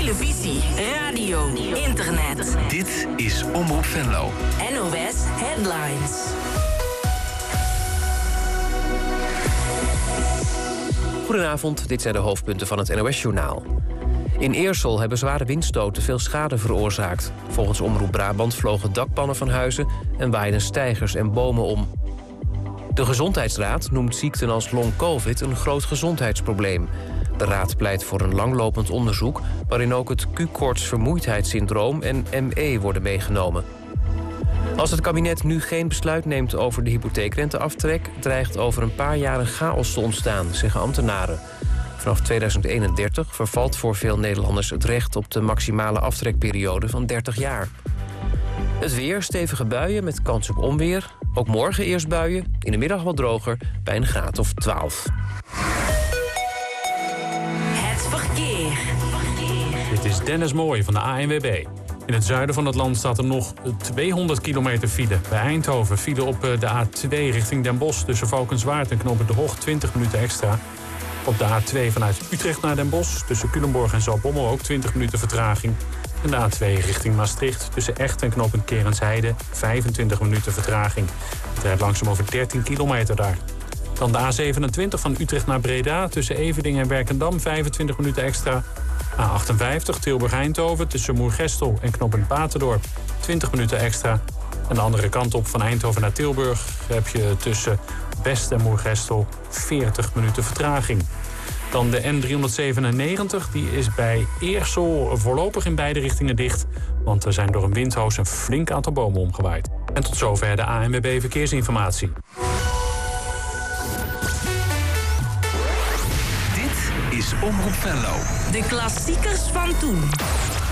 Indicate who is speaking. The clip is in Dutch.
Speaker 1: televisie, radio, internet.
Speaker 2: Dit is Omroep Venlo.
Speaker 1: NOS Headlines.
Speaker 3: Goedenavond, dit zijn de hoofdpunten van het NOS-journaal. In Eersel hebben zware windstoten veel schade veroorzaakt. Volgens Omroep Brabant vlogen dakpannen van huizen en waaiden steigers en bomen om. De Gezondheidsraad noemt ziekten als long-covid een groot gezondheidsprobleem. De raad pleit voor een langlopend onderzoek waarin ook het Q-koorts-vermoeidheidssyndroom en ME worden meegenomen. Als het kabinet nu geen besluit neemt over de hypotheekrenteaftrek, dreigt over een paar jaar een chaos te ontstaan, zeggen ambtenaren. Vanaf 2031 vervalt voor veel Nederlanders het recht op de maximale aftrekperiode van 30 jaar. Het weer, stevige buien met kans op onweer. Ook morgen eerst buien, in de middag wat droger, bij een graad of 12.
Speaker 1: Het verkeer.
Speaker 4: Dit is Dennis Mooij van de ANWB. In het zuiden van het land staat er nog 200 kilometer file. Bij Eindhoven file op de A2 richting Den Bosch tussen Valkenswaard en Knopen de Hoog 20 minuten extra. Op de A2 vanuit Utrecht naar Den Bosch tussen Culemborg en Zaltbommel ook 20 minuten vertraging. En de A2 richting Maastricht tussen Echt en Knopen Kerensheide 25 minuten vertraging. Het rijdt langzaam over 13 kilometer daar. Dan de A27 van Utrecht naar Breda tussen Everdingen en Werkendam 25 minuten extra. A58 Tilburg-Eindhoven tussen Moergestel en Knopen Batendorp 20 minuten extra. En de andere kant op van Eindhoven naar Tilburg heb je tussen Best en Moergestel 40 minuten vertraging. Dan de N397, die is bij Eersel voorlopig in beide richtingen dicht. Want er zijn door een windhoos een flink aantal bomen omgewaaid. En tot zover de ANWB Verkeersinformatie.
Speaker 2: Dit is Omroep Venlo.
Speaker 1: De klassiekers van toen.